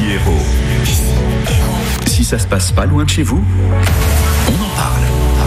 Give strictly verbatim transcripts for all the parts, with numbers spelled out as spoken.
Hérault. Si ça se passe pas loin de chez vous, on en parle.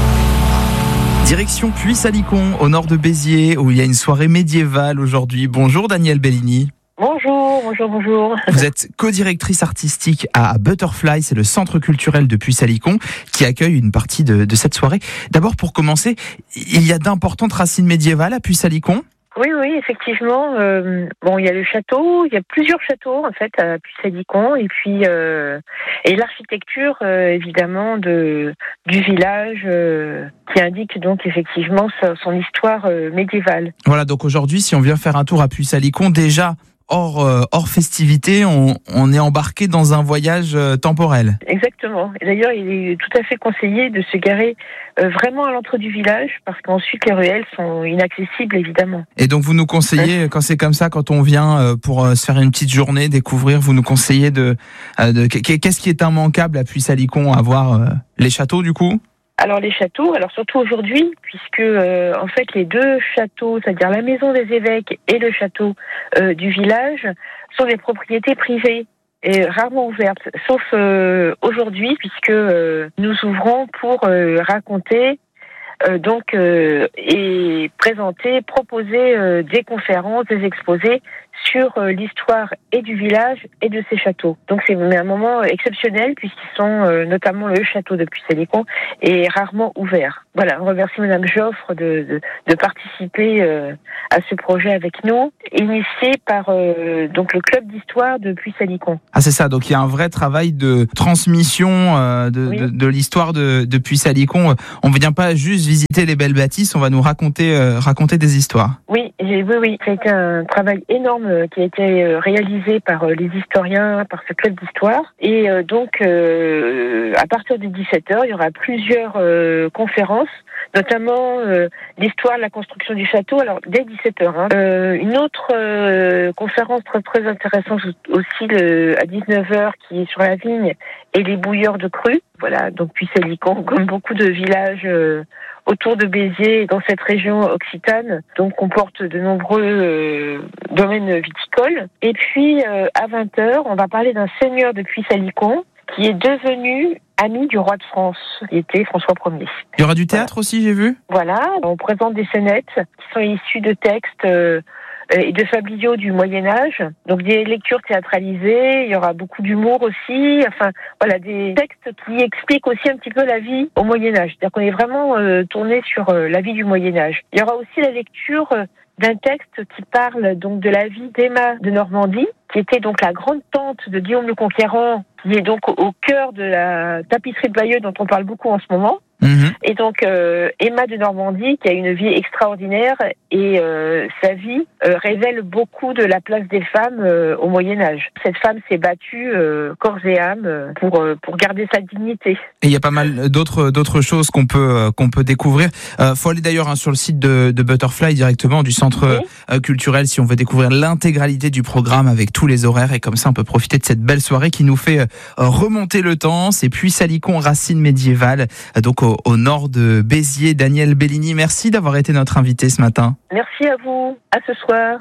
Direction Puy-Salicon, au nord de Béziers, où il y a une soirée médiévale aujourd'hui. Bonjour Danielle Bellini. Bonjour, bonjour, bonjour. Vous êtes co-directrice artistique à Butterfly, c'est le centre culturel de Puy-Salicon qui accueille une partie de, de cette soirée. D'abord, pour commencer, il y a d'importantes racines médiévales à Puy-Salicon ? Oui, oui, effectivement. Euh, bon, il y a le château, il y a plusieurs châteaux en fait à Puy-Salicon, et puis euh, et l'architecture euh, évidemment de du village euh, qui indique donc effectivement son, son histoire euh, médiévale. Voilà, donc aujourd'hui, si on vient faire un tour à Puy-Salicon, déjà hors euh, hors festivité, on, on est embarqué dans un voyage euh, temporel. Exactement. Et d'ailleurs, il est tout à fait conseillé de se garer euh, vraiment à l'entrée du village, parce qu'ensuite les ruelles sont inaccessibles évidemment. Et donc vous nous conseillez, ouais. quand c'est comme ça, quand on vient euh, pour euh, se faire une petite journée, découvrir, vous nous conseillez de, euh, de qu'est-ce qui est immanquable à Puy-Salicon à voir euh, les châteaux du coup ? Alors les châteaux, alors surtout aujourd'hui, puisque euh, en fait les deux châteaux, c'est-à-dire la maison des évêques et le château euh, du village, sont des propriétés privées et rarement ouvertes, sauf euh, aujourd'hui, puisque euh, nous ouvrons pour euh, raconter euh, donc euh, et présenter, proposer euh, des conférences, des exposés sur euh, l'histoire et du village et de ces châteaux. Donc c'est un moment exceptionnel, puisqu'ils sont euh, notamment le château de Puy-Salicon est rarement ouvert. Voilà, on remercie Madame Joffre de, de, de participer euh, à ce projet avec nous, initié par euh, donc le club d'histoire de Puy-Salicon. Ah c'est ça, donc il y a un vrai travail de transmission euh, de, oui. de, de l'histoire de, de Puy-Salicon. On ne vient pas juste visiter les belles bâtisses, on va nous raconter, euh, raconter des histoires. Oui, oui, oui, ça a été un travail énorme qui a été réalisé par les historiens, par ce club d'histoire. Et donc, euh, à partir de dix-sept heures, il y aura plusieurs euh, conférences, notamment euh, l'histoire de la construction du château, alors dès dix-sept heures. Hein. Euh, une autre euh, conférence très, très intéressante aussi le, à dix-neuf heures, qui est sur la vigne et les bouilleurs de cru. Voilà, donc Puy-Salicon, comme beaucoup de villages euh, autour de Béziers, dans cette région occitane, donc comporte de nombreux euh, domaines viticoles. Et puis, euh, à vingt heures, on va parler d'un seigneur de Puy-Salicon qui est devenu ami du roi de France, qui était François Ier. Il y aura du théâtre voilà. aussi, j'ai vu. Voilà, on présente des scénettes qui sont issues de textes euh, et de fabliaux du Moyen-Âge, donc des lectures théâtralisées, il y aura beaucoup d'humour aussi, enfin voilà, des textes qui expliquent aussi un petit peu la vie au Moyen-Âge, c'est-à-dire qu'on est vraiment euh, tourné sur euh, la vie du Moyen-Âge. Il y aura aussi la lecture euh, d'un texte qui parle donc de la vie d'Emma de Normandie, qui était donc la grande tante de Guillaume le Conquérant, qui est donc au cœur de la tapisserie de Bayeux dont on parle beaucoup en ce moment. Mmh. Et donc euh, Emma de Normandie, qui a une vie extraordinaire, et euh, sa vie euh, révèle beaucoup de la place des femmes euh, au Moyen-Âge. Cette femme s'est battue euh, corps et âme euh, pour euh, pour garder sa dignité. Et il y a pas mal d'autres d'autres choses qu'on peut euh, qu'on peut découvrir. Euh, faut aller d'ailleurs hein, sur le site de, de Butterfly directement, du centre oui. euh, culturel, si on veut découvrir l'intégralité du programme avec tous les horaires, et comme ça on peut profiter de cette belle soirée qui nous fait euh, remonter le temps. C'est Puy-Salicon, racines médiévales, euh, donc au, au nord de Béziers. Danielle Bellini, merci d'avoir été notre invitée ce matin. Merci à vous, à ce soir.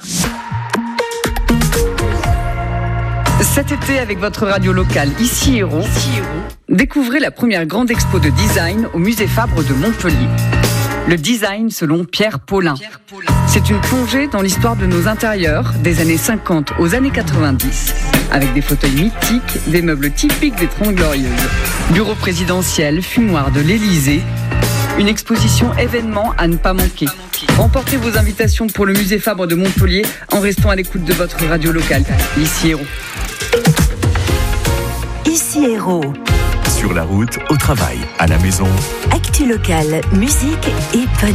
Cet été, avec votre radio locale Ici Hérault, découvrez la première grande expo de design au musée Fabre de Montpellier. Le design selon Pierre Paulin. C'est une plongée dans l'histoire de nos intérieurs, des années cinquante aux années quatre-vingt-dix, avec des fauteuils mythiques, des meubles typiques des Trente Glorieuses, bureau présidentiel, fumoir de l'Élysée. Une exposition événement à ne pas manquer. Remportez vos invitations pour le musée Fabre de Montpellier en restant à l'écoute de votre radio locale. Ici Hérault. Ici Hérault. Sur la route, au travail, à la maison. Actu locale, musique et bonne